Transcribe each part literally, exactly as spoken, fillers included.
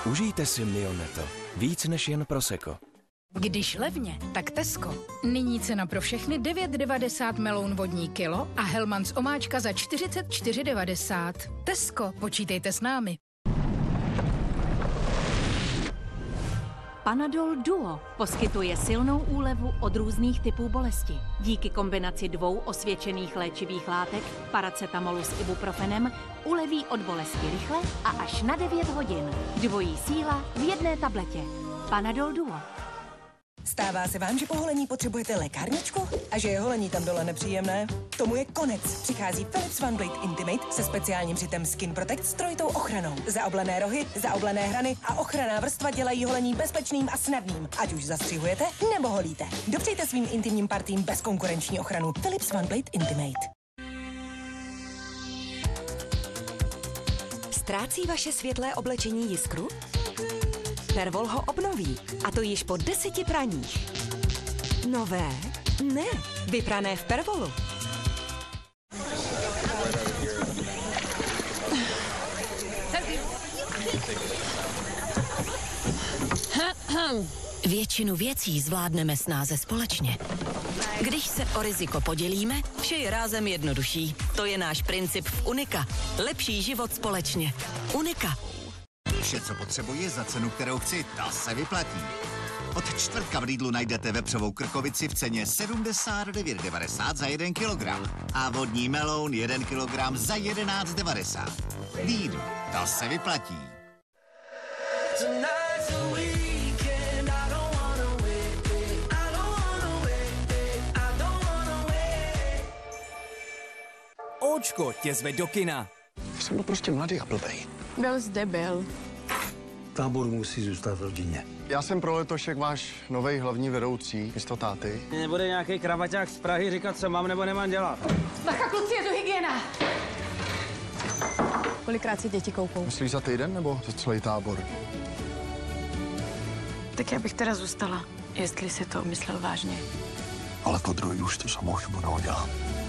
Užijte si Mioneto. Víc než jen prosecco. Když levně, tak Tesco. Nyní cena pro všechny devět devadesát meloun vodní kilo a Hellmann's omáčka za čtyřicet čtyři devadesát. Tesco, počítejte s námi. Panadol Duo poskytuje silnou úlevu od různých typů bolesti. Díky kombinaci dvou osvědčených léčivých látek, paracetamolu s ibuprofenem, uleví od bolesti rychle a až na devět hodin. Dvojí síla v jedné tabletě. Panadol Duo. Stává se vám, že po holení potřebujete lékárničku? A že je holení tam dole nepříjemné? Tomu je konec. Přichází Philips OneBlade Intimate se speciálním přitem Skin Protect s trojitou ochranou. Zaoblené rohy, zaoblené hrany a ochranná vrstva dělají holení bezpečným a snadným. Ať už zastřihujete nebo holíte. Dopřejte svým intimním partím bezkonkurenční ochranu. Philips OneBlade Intimate. Ztrácí vaše světlé oblečení jiskru? Pervol ho obnoví, a to již po deseti praních. Nové? Ne, vyprané v Pervolu. Většinu věcí zvládneme snáze společně. Když se o riziko podělíme, vše je rázem jednodušší. To je náš princip v Unika. Lepší život společně. Unika. Vše, co potřebuji za cenu, kterou chci, ta se vyplatí. Od čtvrtka v Lidlu najdete vepřovou krkovici v ceně sedmdesát devět devadesát za jeden kilogram a vodní meloun jeden kilogram za jedenáct devadesát. Lidl, to se vyplatí. Očko tě zve do kina. Jsem byl prostě mladý a blbej. Byl zde byl. Tábor musí zůstat v rodině. Já jsem pro letošek váš novej hlavní vedoucí, místo táty. Nebude nějaký kravaťák z Prahy říkat, co mám nebo nemám dělat. Bacha, kluci, je tu hygiena. Kolikrát si děti koupou? Myslíš za týden nebo za celý tábor? Tak já bych teda zůstala, jestli si to myslel vážně. Ale po druhý už to samou chybu neudělám.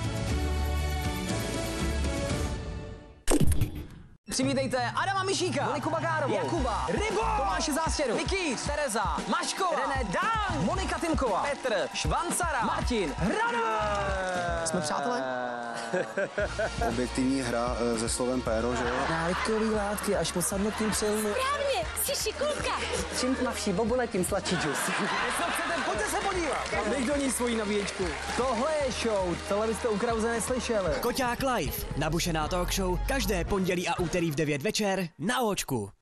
Přivítejte Adama Mišíka, Moniku Bagárovou, Jakuba, Rybo, Tomáše Zástěru, Nikýř, Tereza, Maškova, René Dan, Monika Timková, Petr, Švancara, Martin, Hrana. Jsme přátelé? Objektivní hra se slovem péro, že jo? Návykový látky až po sadnutím přilnu. Správně, jsi šikulka. Čím tmavší bobule, tím sladší džus. Jestli chcete, pojďte se podívat. Dej do ní svoji nabíječku. Tohle je show, tohle byste u Krause neslyšeli. Koťák Live, nabušená talk show, každé pondělí a úterý v devět večer na Očku.